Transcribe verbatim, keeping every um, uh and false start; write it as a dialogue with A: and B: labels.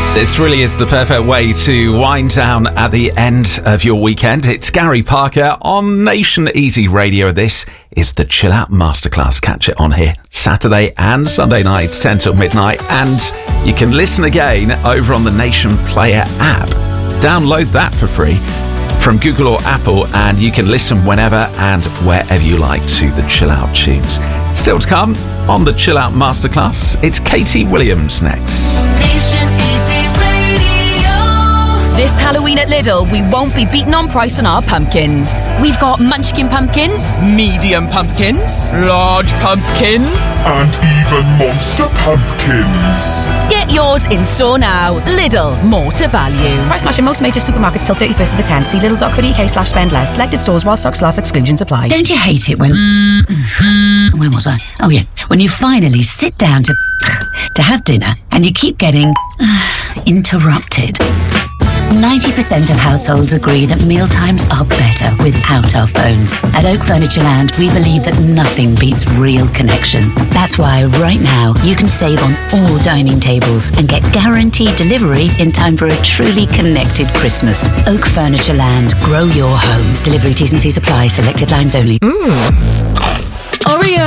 A: This really is the perfect way to wind down at the end of your weekend. It's Gary Parker on Nation Easy Radio. This is the Chill Out Masterclass. Catch it on here Saturday and Sunday nights, ten till midnight. And you can listen again over on the Nation Player app. Download that for free from Google or Apple, and you can listen whenever and wherever you like to the Chill Out tunes. Still to come on the Chill Out Masterclass, it's Katie Williams next.
B: Nation Easy Radio.
C: This Halloween at Lidl, we won't be beaten on price on our pumpkins. We've got munchkin pumpkins, medium pumpkins, large pumpkins,
D: and even monster pumpkins.
C: Get yours in store now. Lidl, more to value.
E: Price match in most major supermarkets till thirty-first of the tenth. See lidl.co.uk slash spend less. Selected stores while stocks last, exclusions apply.
F: Don't you hate it when... Where was I? Oh, yeah. When you finally sit down to... to have dinner and you keep getting... interrupted. ninety percent of households agree that mealtimes are better without our phones. At Oak Furniture Land, we believe that nothing beats real connection. That's why right now you can save on all dining tables and get guaranteed delivery in time for a truly connected Christmas. Oak Furniture Land. Grow your home. Delivery T's and C's apply. Selected lines only.
C: Oreo.